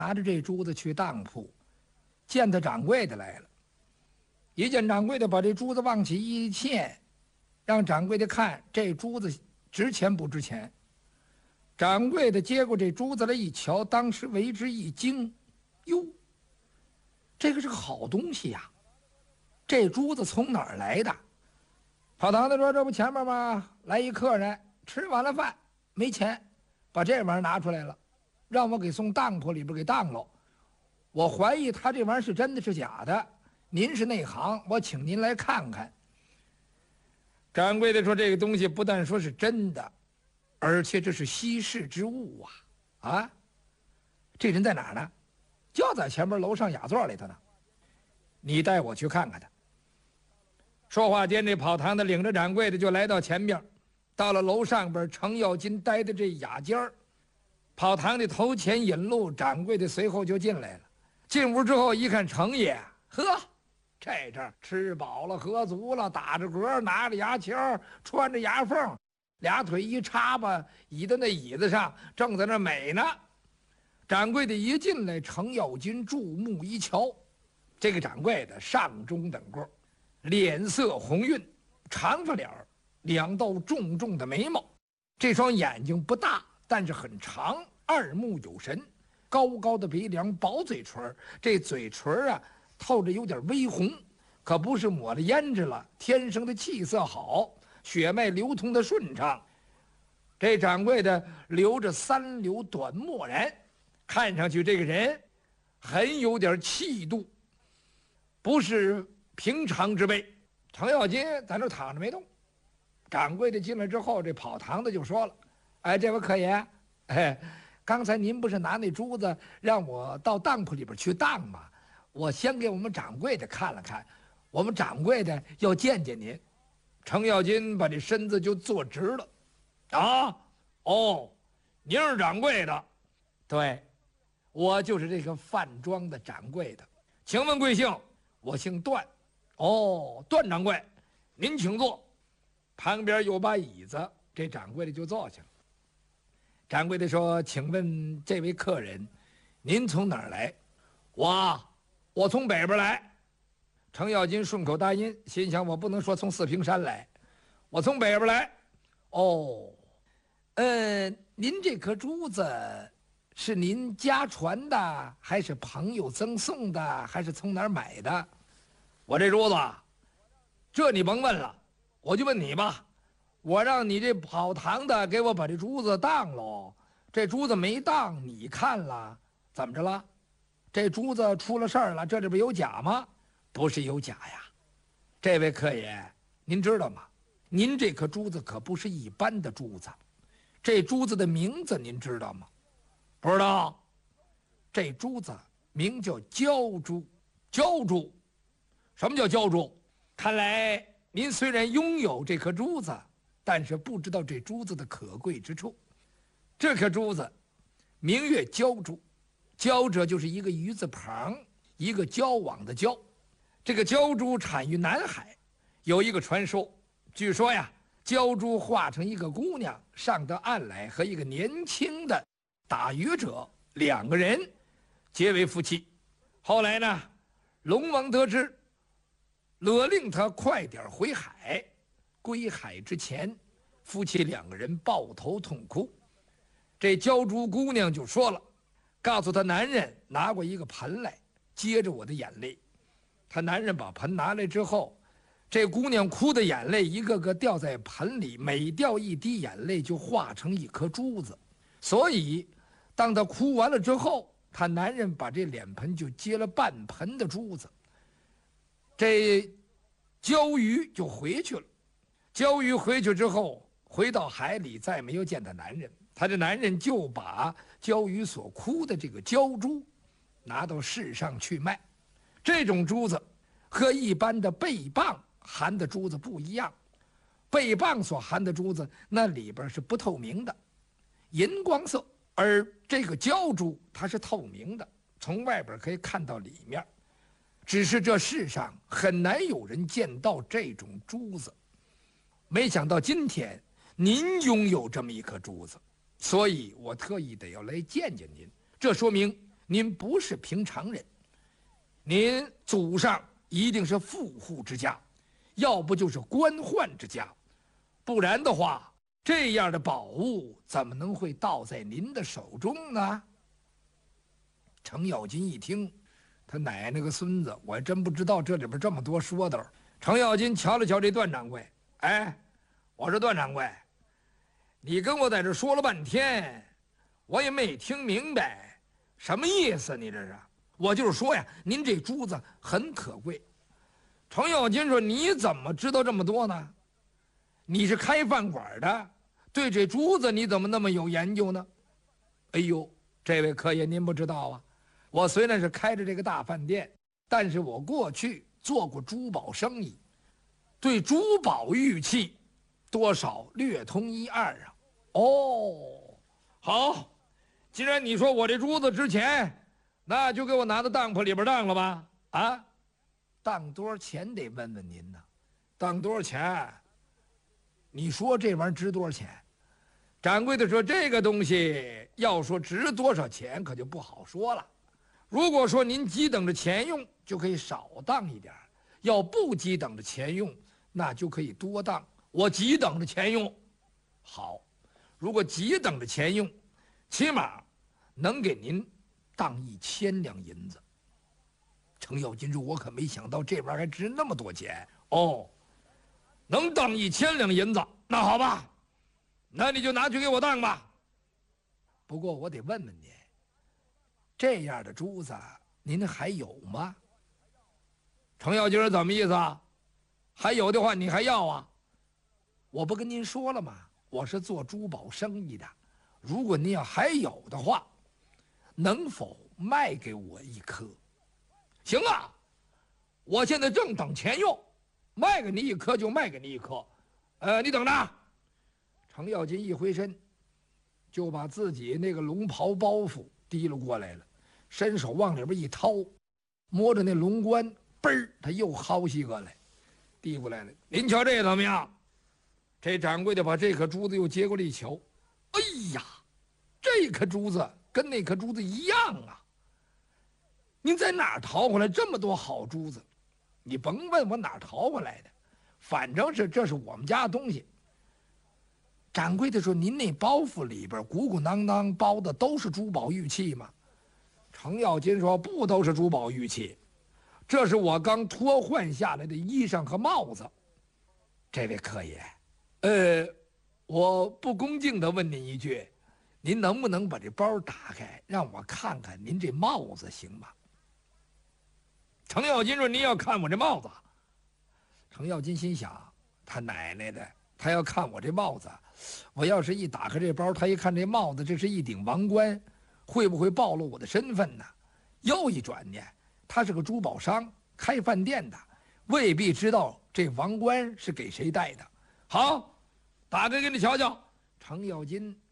拿着这珠子去当铺，见他掌柜的来了。一见掌柜的，把这珠子往起一欠，让掌柜的看这珠子值钱不值钱。掌柜的接过这珠子来一瞧，当时为之一惊，哟，这个是个好东西呀！这珠子从哪儿来的？跑堂的说：“这不前面吗？来一客人，吃完了饭没钱，把这玩意儿拿出来了，让我给送当铺里边给当喽。我怀疑他这玩意儿是真的是假的，您是内行，我请您来看看。”掌柜的说：“这个东西不但说是真的，而且这是稀世之物啊！啊，这人在哪儿呢？就在前面楼上雅座里头呢。你带我去看看他。”说话间，这跑堂的领着掌柜的就来到前面，到了楼上边程咬金待的这雅间儿。跑堂的头前引路，掌柜的随后就进来了。进屋之后一看，程爷，呵，这阵吃饱了喝足了，打着嗝，拿着牙签，穿着牙缝，俩腿一插吧，倚在那椅子上，正在那美呢。掌柜的一进来，程咬金注目一瞧，这个掌柜的上中等个，脸色红晕，长发脸儿，两道重重的眉毛，这双眼睛不大，但是很长，二目有神，高高的鼻梁，薄嘴唇，这嘴唇啊透着有点微红，可不是抹了胭脂了，天生的气色好，血脉流通的顺畅。这掌柜的留着三绺短墨髯，看上去这个人很有点气度，不是平常之辈。程咬金在那躺着没动。掌柜的进来之后，这跑堂的就说了：“哎，这位客爷，哎，刚才您不是拿那珠子让我到当铺里边去当吗？我先给我们掌柜的看了看，我们掌柜的要见见您。”程咬金把这身子就坐直了。啊，哦，您是掌柜的？对，我就是这个饭庄的掌柜的。请问贵姓？我姓段。哦，段掌柜，您请坐。旁边有把椅子，这掌柜的就坐下了。掌柜的说：“请问这位客人，您从哪儿来？”我从北边来。程咬金顺口答应，心想我不能说从四平山来，我从北边来。哦，您这颗珠子是您家传的，还是朋友赠送的，还是从哪儿买的？我这珠子，这你甭问了，我就问你吧。我让你这跑堂的给我把这珠子当喽，这珠子没当，你看了，怎么着了？这珠子出了事儿了，这里边有假吗？不是有假呀。这位客爷，您知道吗？您这颗珠子可不是一般的珠子，这珠子的名字您知道吗？不知道。这珠子名叫鲛珠。鲛珠？什么叫鲛珠？看来您虽然拥有这颗珠子，但是不知道这珠子的可贵之处。这颗珠子名曰鲛珠，鲛者就是一个鱼字旁，一个交往的交。这个鲛珠产于南海，有一个传说，据说呀，鲛珠化成一个姑娘上到岸来，和一个年轻的打渔者两个人结为夫妻。后来呢，龙王得知，勒令他快点回海。归海之前，夫妻两个人抱头痛哭。这鲛珠姑娘就说了，告诉她男人拿过一个盆来，接着我的眼泪。她男人把盆拿来之后，这姑娘哭的眼泪一个个掉在盆里，每掉一滴眼泪就化成一颗珠子。所以当她哭完了之后，她男人把这脸盆就接了半盆的珠子。这鲛鱼就回去了。鲛鱼回去之后，回到海里，再没有见她男人。她的男人就把鲛鱼所哭的这个鲛珠拿到市上去卖。这种珠子和一般的贝蚌含的珠子不一样，贝蚌所含的珠子那里边是不透明的，银光色，而这个鲛珠它是透明的，从外边可以看到里面。只是这世上很难有人见到这种珠子。没想到今天您拥有这么一颗珠子，所以我特意得要来见见您。这说明您不是平常人，您祖上一定是富户之家，要不就是官宦之家，不然的话，这样的宝物怎么能会到在您的手中呢？程咬金一听，他奶奶个孙子，我还真不知道这里边这么多说道。程咬金瞧了瞧这段掌柜，哎，我说段掌柜，你跟我在这说了半天，我也没听明白，什么意思？你这是？我就是说呀，您这珠子很可贵。程咬金说：“你怎么知道这么多呢？你是开饭馆的，对这珠子你怎么那么有研究呢？”哎呦，这位客爷您不知道啊，我虽然是开着这个大饭店，但是我过去做过珠宝生意，对珠宝玉器多少略通一二啊。哦，好，既然你说我这珠子值钱，那就给我拿到当铺里边当了吧。啊，当多少钱得问问您呢？当多少钱？你说这玩意儿值多少钱？掌柜的说：“这个东西要说值多少钱，可就不好说了。如果说您急等着钱用，就可以少当一点；要不急等着钱用，那就可以多当。我急等着钱用，好。如果急等着钱用，起码能给您当1000两银子。”程咬金说：“我可没想到这玩意儿还值那么多钱哦，能当1000两银子，那好吧。”那你就拿去给我当吧。不过我得问问您，这样的珠子您还有吗？程咬金说：“怎么意思啊？还有的话你还要啊？我不跟您说了吗？我是做珠宝生意的。如果您要还有的话，能否卖给我1颗？”行啊，我现在正等钱用，卖给你1颗就卖给你1颗。你等着。程咬金一回身，就把自己那个龙袍包袱提了过来了，伸手往里边一掏，摸着那龙冠，嘣儿，他又薅起个来，递过来了。您瞧这怎么样？这掌柜的把这颗珠子又接过来一瞧，哎呀，这颗珠子跟那颗珠子一样啊！您在哪儿淘回来这么多好珠子？你甭问我哪儿淘回来的，反正是这是我们家的东西。掌柜的说：“您那包袱里边鼓鼓囊囊包的都是珠宝玉器吗？”程咬金说：“不都是珠宝玉器，这是我刚脱换下来的衣裳和帽子。”这位客爷，我不恭敬地问您一句，您能不能把这包打开，让我看看您这帽子行吗？程咬金说：“您要看我这帽子？”程咬金心想：他奶奶的，他要看我这帽子，我要是一打开这包，他一看这帽子，这是一顶王冠，会不会暴露我的身份呢？又一转念，他是个珠宝商，开饭店的，未必知道这王冠是给谁戴的。好，打开给你瞧瞧。程咬金